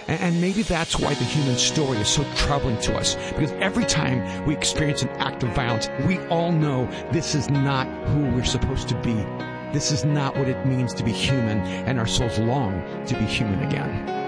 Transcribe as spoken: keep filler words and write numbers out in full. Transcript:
And, and maybe that's why the human story is so troubling to us, because every time we experience an act of violence, we all know this is not who we're supposed to be. This is not what it means to be human, and our souls long to be human again.